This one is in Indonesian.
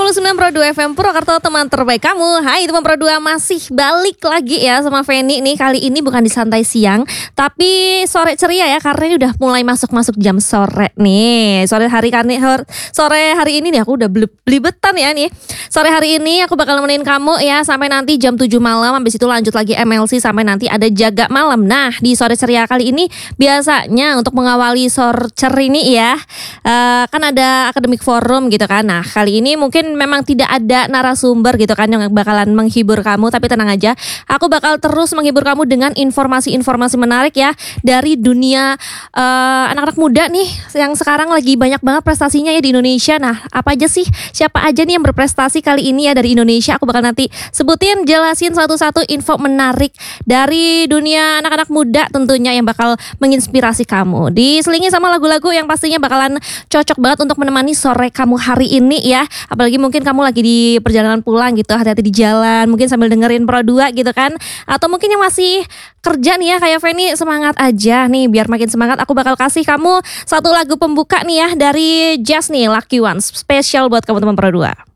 99,2 FM Purwokerto, teman terbaik kamu. Hai teman Pro 2, masih balik lagi ya sama Feni nih. Kali ini bukan di santai siang, tapi sore ceria ya, karena ini udah mulai masuk jam sore nih. Sore hari ini nih aku udah belibetan ya nih. Sore hari ini aku bakal nemenin kamu ya sampai nanti jam 7 malam. Habis itu lanjut lagi MLC sampai nanti ada jaga malam. Nah, di sore ceria kali ini biasanya untuk mengawali sore ceria ini ya, kan ada akademik forum gitu kan. Nah, kali ini mungkin memang tidak ada narasumber gitu kan yang bakalan menghibur kamu, tapi tenang aja, aku bakal terus menghibur kamu dengan informasi-informasi menarik ya dari dunia anak-anak muda nih yang sekarang lagi banyak banget prestasinya ya di Indonesia. Nah, apa aja sih, siapa aja nih yang berprestasi kali ini ya dari Indonesia? Aku bakal nanti sebutin, jelasin satu-satu info menarik dari dunia anak-anak muda tentunya yang bakal menginspirasi kamu. Diselingi sama lagu-lagu yang pastinya bakalan cocok banget untuk menemani sore kamu hari ini ya. Apalagi mungkin kamu lagi di perjalanan pulang gitu, hati-hati di jalan, mungkin sambil dengerin Pro 2 gitu kan. Atau mungkin yang masih kerja nih ya kayak Feni, semangat aja nih, biar makin semangat. Aku bakal kasih kamu satu lagu pembuka nih ya dari Jazz nih, Lucky Ones, spesial buat kamu teman Pro 2.